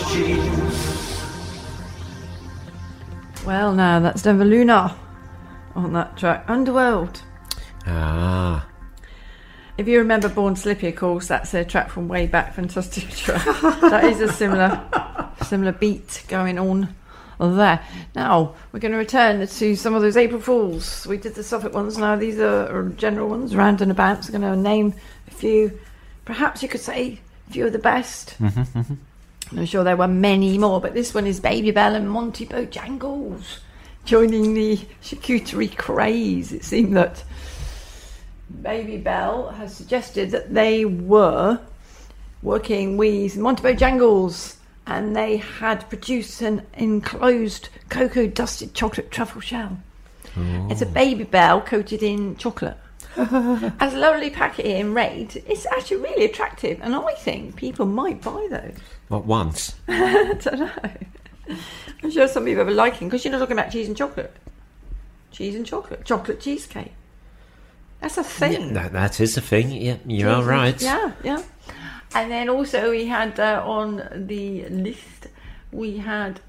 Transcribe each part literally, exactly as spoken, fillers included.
cheese. Well, now that's Denver Luna on that track. Underworld. Ah. If you remember Born Slippy, of course, that's a track from way back, Fantastic track. That is a similar similar beat going on there. Now, we're going to return to some of those April Fools. We did the Suffolk ones, now these are general ones, round and about. So I'm going to name a few, perhaps you could say a few of the best. Mm-hmm, mm-hmm. I'm sure there were many more, but this one is Baby Bell and Monty Bojangles joining the charcuterie craze. It seemed that Baby Bell has suggested that they were working with Monty Bojangles and they had produced an enclosed cocoa dusted chocolate truffle shell. Oh. It's a Baby Bell coated in chocolate. As a lovely packet in red, it's actually really attractive, and I think people might buy those. What, once? I don't know. I'm sure some people are liking, because you're not talking about cheese and chocolate. Cheese and chocolate. Chocolate cheesecake. That's a thing. Yeah, that, that is a thing. Yeah, you cheese are right. And, yeah, yeah. And then also we had uh, on the list, we had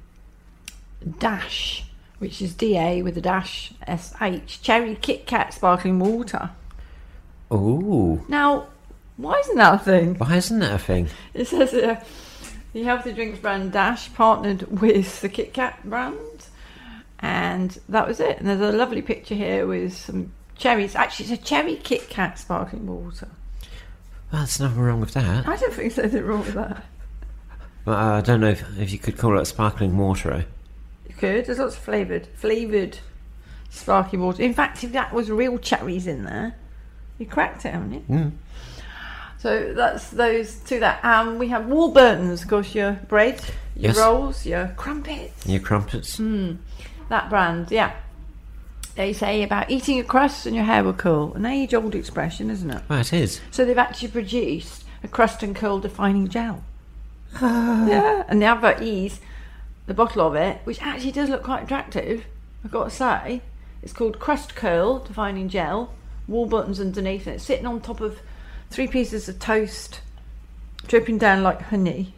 Dash, which is D A with a dash, S H, Cherry Kit Kat Sparkling Water. Ooh. Now, why isn't that a thing? Why isn't that a thing? It says uh, the healthy drinks brand Dash partnered with the Kit Kat brand, and that was it. And there's a lovely picture here with some cherries. Actually, it's a Cherry Kit Kat Sparkling Water. Well, there's nothing wrong with that. I don't think there's anything wrong with that. Well, uh, I don't know if, if you could call it sparkling water, eh? You could. There's lots of flavoured, flavoured sparkling water. In fact, if that was real cherries in there, you cracked it, haven't you? Mm. So that's those to that. Um, we have Warburton's, of course, your bread, your Yes. rolls, your crumpets. Your crumpets. Mm, that brand, yeah. They say about eating a crust and your hair will curl. An age-old expression, isn't it? Well, it is. So they've actually produced a crust and curl defining gel. Yeah, and the advert is the bottle of it, which actually does look quite attractive, I've got to say. It's called Crust Curl Defining Gel, Warburton's underneath, and it's sitting on top of three pieces of toast, dripping down like honey.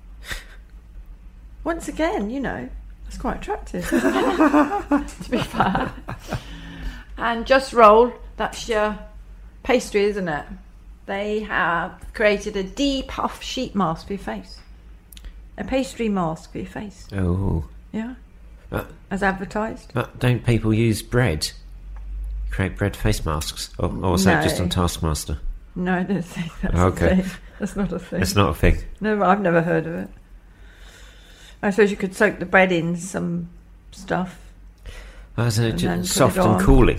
Once again, you know, it's quite attractive, to be fair. And Just Roll, that's your pastry, isn't it? They have created a D-puff sheet mask for your face. A pastry mask for your face. Oh. Yeah. Uh, As advertised. But don't people use bread? Create bread face masks? Or, or was No. that just on Taskmaster? No, I don't think that's Okay. a thing. That's not a thing. It's not a thing. No, I've never heard of it. I suppose you could soak the bread in some stuff. Oh, is it And then put just soft it and on. cooling?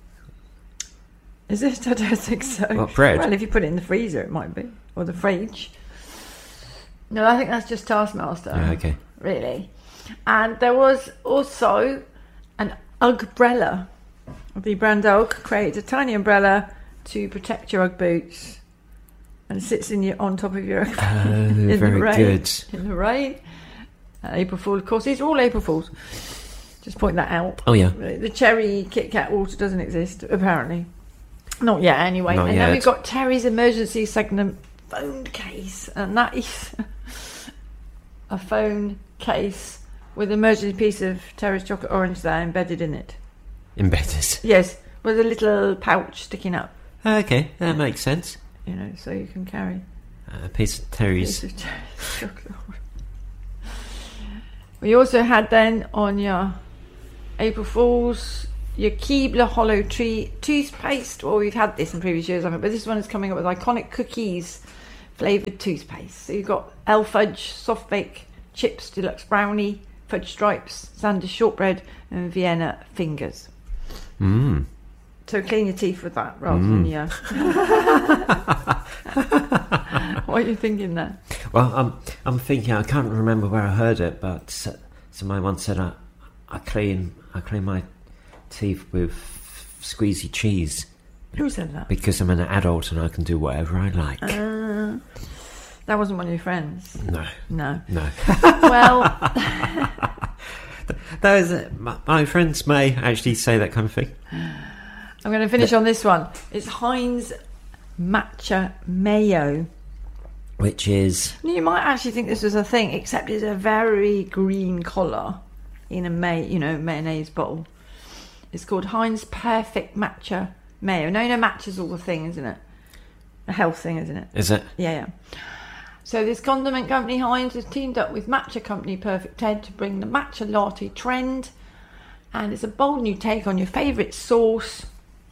Is it? I don't think so. What, bread? Well, if you put it in the freezer, it might be. Or the fridge. No, I think that's just Taskmaster. Yeah, okay. Really. And there was also an Ugbrella. The brand Ugg created a tiny umbrella to protect your Ugg boots. And it sits in your, on top of your Ugg Oh, in the very rain. good. In the rain. Uh, April Fool, of course. These are all April Fools. Just point that out. Oh, yeah. The Cherry Kit Kat water doesn't exist, apparently. Not yet, anyway. Not and yet. then we've got Terry's emergency segment phone case. And that is a phone case with an emergency piece of Terry's chocolate orange there embedded in it. Embedded. Yes, with a little pouch sticking up. Okay, that makes sense. You know, so you can carry A piece of a Terry's. piece of Terry's chocolate orange. We also had then on your April Fools, your Keebler Hollow Tree toothpaste. Well, we've had this in previous years, haven't we? But this one is coming up with iconic cookies flavoured toothpaste. So you've got El Fudge, Soft Bake, Chips, Deluxe Brownie, Fudge Stripes, Sanders Shortbread, and Vienna Fingers. Mmm. So clean your teeth with that rather Mm. than your... What are you thinking there? Well, I'm, I'm thinking, I can't remember where I heard it, but s- somebody once said I, I clean I clean my teeth with squeezy cheese Who said that? because I'm an adult and I can do whatever I like. Uh, that wasn't one of your friends. no, No. no. Well, Those uh, my, my friends may actually say that kind of thing. I'm going to finish on this one. It's Heinz Matcha Mayo. which is You might actually think this was a thing, except it's a very green colour in a may, you know, mayonnaise bottle. It's called Heinz Perfect Matcha Mayo. No, you know, matcha's all the thing, isn't it? A health thing, isn't it? is it? Yeah, yeah. So this condiment company, Heinz, has teamed up with matcha company Perfect Ted to bring the matcha latte trend. And it's a bold new take on your favourite sauce.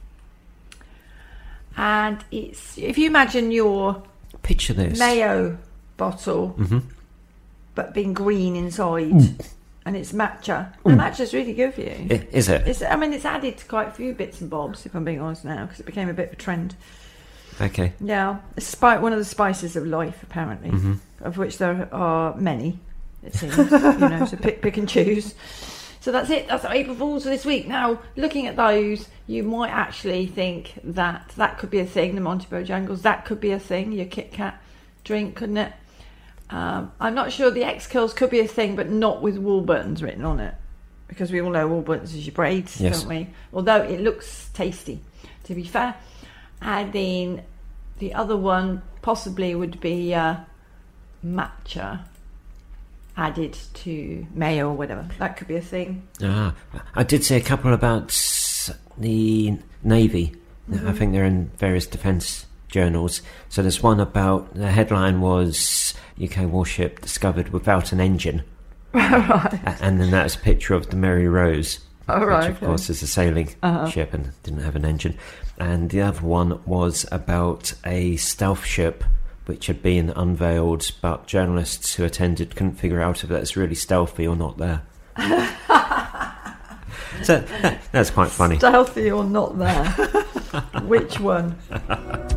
And it's, if you imagine your Picture this. mayo bottle, hmm but being green inside, and it's matcha. And matcha's really good for you. I- Is it? It's, I mean, it's added to quite a few bits and bobs, if I'm being honest now, because it became a bit of a trend. Okay. Yeah, it's spi- one of the spices of life, apparently, hmm of which there are many, it seems. You know, so pick, pick and choose. So that's it. That's our April Fools for this week. Now, looking at those, you might actually think that that could be a thing, the Monty Bojangles. That could be a thing, your Kit Kat drink, couldn't it? Um, I'm not sure the X-Curls could be a thing, but not with Warburton's written on it. Because we all know Warburton's is your braids, Yes. don't we? Although it looks tasty, to be fair. And then the other one possibly would be uh, matcha added to mayo or whatever. That could be a thing. Ah, I did see a couple about s- the Navy. I think they're in various defence journals. So there's one about, the headline was U K warship discovered without an engine. Right. A- And then that's a picture of the Mary Rose, Oh, right, which of okay. course is a sailing Uh-huh. ship and didn't have an engine. And the other one was about a stealth ship which had been unveiled, but journalists who attended couldn't figure out if that's really stealthy or not there. So that, that's quite funny. Stealthy or not there? Which one?